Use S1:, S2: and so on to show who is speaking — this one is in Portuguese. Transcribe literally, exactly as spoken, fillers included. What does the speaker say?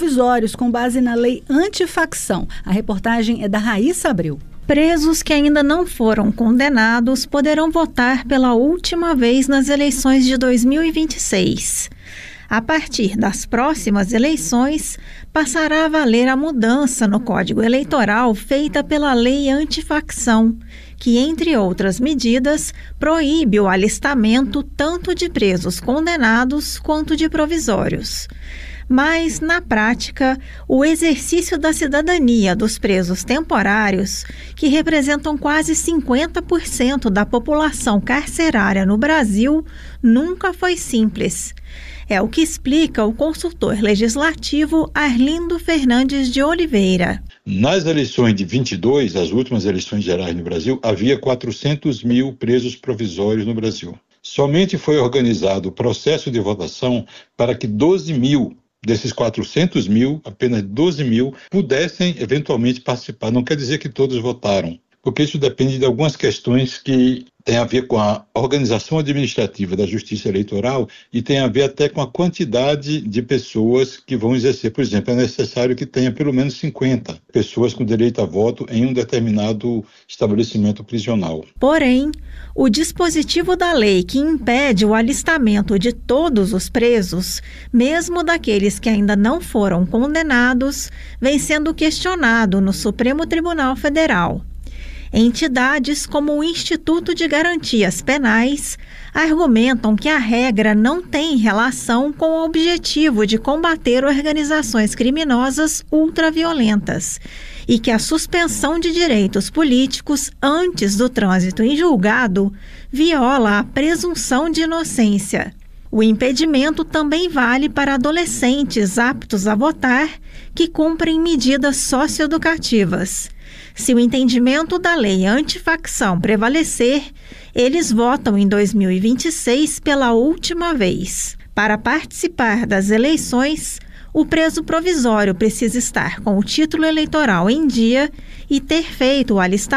S1: provisórios com base na lei antifacção. A reportagem é da Raíssa Abreu.
S2: Presos que ainda não foram condenados poderão votar pela última vez nas eleições de dois mil e vinte e seis. A partir das próximas eleições, passará a valer a mudança no Código Eleitoral feita pela Lei Antifacção, que, entre outras medidas, proíbe o alistamento tanto de presos condenados quanto de provisórios. Mas, na prática, o exercício da cidadania dos presos temporários, que representam quase cinquenta por cento da população carcerária no Brasil, nunca foi simples. É o que explica o consultor legislativo Arlindo Fernandes de Oliveira.
S3: Nas eleições de vinte e dois, as últimas eleições gerais no Brasil, havia quatrocentos mil presos provisórios no Brasil. Somente foi organizado o processo de votação para que doze mil desses quatrocentos mil, apenas doze mil, pudessem eventualmente participar. Não quer dizer que todos votaram, porque isso depende de algumas questões que têm a ver com a organização administrativa da Justiça Eleitoral e tem a ver até com a quantidade de pessoas que vão exercer. Por exemplo, é necessário que tenha pelo menos cinquenta pessoas com direito a voto em um determinado estabelecimento prisional.
S2: Porém, o dispositivo da lei que impede o alistamento de todos os presos, mesmo daqueles que ainda não foram condenados, vem sendo questionado no Supremo Tribunal Federal. Entidades como o Instituto de Garantias Penais argumentam que a regra não tem relação com o objetivo de combater organizações criminosas ultraviolentas e que a suspensão de direitos políticos antes do trânsito em julgado viola a presunção de inocência. O impedimento também vale para adolescentes aptos a votar que cumprem medidas socioeducativas. Se o entendimento da lei antifacção prevalecer, eles votam em dois mil e vinte e seis pela última vez. Para participar das eleições, o preso provisório precisa estar com o título eleitoral em dia e ter feito o alistamento